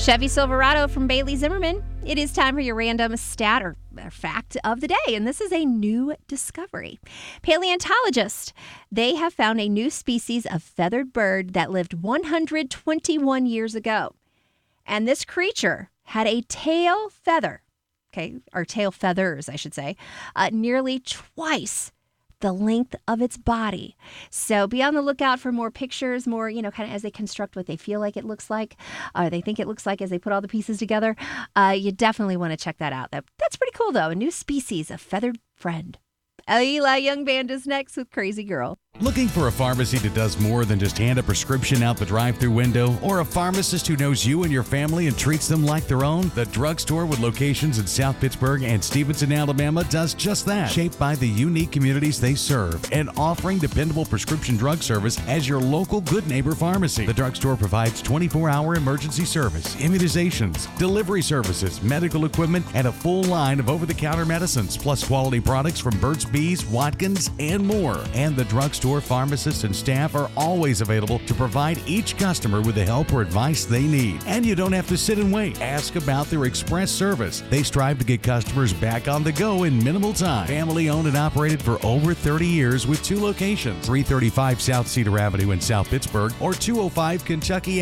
Chevy Silverado from Bailey Zimmerman. It is time for your random stat or fact of the day, and this is a new discovery. Paleontologists, they have found a new species of feathered bird that lived 121 years ago. And this creature had a tail feather, or tail feathers, I should say, nearly twice the length of its body. So be on the lookout for more pictures, more, kind of as they construct what they feel like it looks like, or they think it looks like as they put all the pieces together. You definitely want to check that out. That's pretty cool, though. A new species of feathered friend. Eli Young Band is next with Crazy Girl. Looking for a pharmacy that does more than just hand a prescription out the drive-thru window, or a pharmacist who knows you and your family and treats them like their own? The drugstore with locations in South Pittsburgh and Stevenson, Alabama does just that. Shaped by the unique communities they serve and offering dependable prescription drug service as your local good neighbor pharmacy. The drugstore provides 24-hour emergency service, immunizations, delivery services, medical equipment, and a full line of over-the-counter medicines, plus quality products from Burt's Bees, Watkins, and more. And the drugstore pharmacists and staff are always available to provide each customer with the help or advice they need. And you don't have to sit and wait. Ask about their express service. They strive to get customers back on the go in minimal time. Family owned and operated for over 30 years with 2 locations, 335 South Cedar Avenue in South Pittsburgh or 205 Kentucky